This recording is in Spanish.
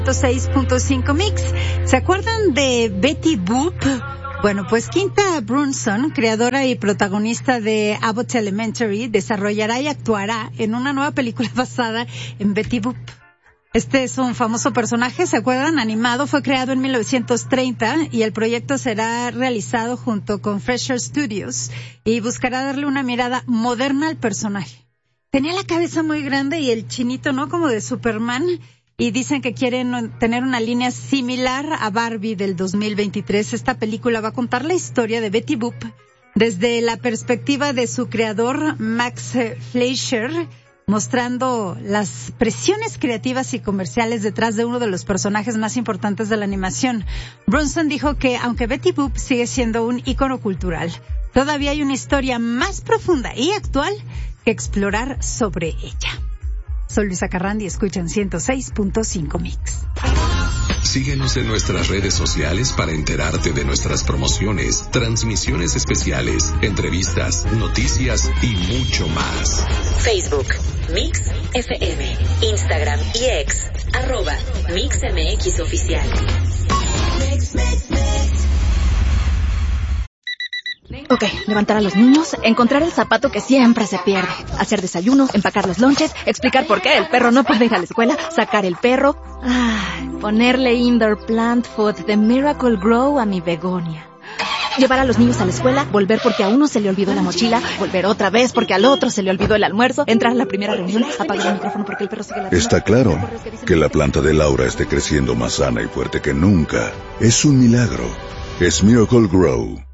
6.5 Mix. ¿Se acuerdan de Betty Boop? Bueno, pues Quinta Brunson, creadora y protagonista de Abbott Elementary, desarrollará y actuará en una nueva película basada en Betty Boop. Este es un famoso personaje, ¿se acuerdan? Animado, fue creado en 1930 y el proyecto será realizado junto con Fresher Studios y buscará darle una mirada moderna al personaje. Tenía la cabeza muy grande y el chinito, ¿no? Como de Superman. Y dicen que quieren tener una línea similar a Barbie del 2023. Esta película va a contar la historia de Betty Boop desde la perspectiva de su creador, Max Fleischer, mostrando las presiones creativas y comerciales detrás de uno de los personajes más importantes de la animación. Brunson dijo que aunque Betty Boop sigue siendo un ícono cultural, todavía hay una historia más profunda y actual que explorar sobre ella. Soy Luisa Carrandi y escuchan 106.5 Mix. Síguenos en nuestras redes sociales para enterarte de nuestras promociones, transmisiones especiales, entrevistas, noticias y mucho más. Facebook, Mix FM, Instagram y X, @MixMXOficial. Ok, levantar a los niños, encontrar el zapato que siempre se pierde, hacer desayuno, empacar los lonches, explicar por qué el perro no puede ir a la escuela, sacar el perro, ponerle indoor plant food de Miracle Grow a mi begonia. Llevar a los niños a la escuela, volver porque a uno se le olvidó la mochila, volver otra vez porque al otro se le olvidó el almuerzo, entrar a la primera reunión, apagar el micrófono porque el perro sigue ladrando. Está claro que la planta de Laura esté creciendo más sana y fuerte que nunca. Es un milagro. Es Miracle Grow.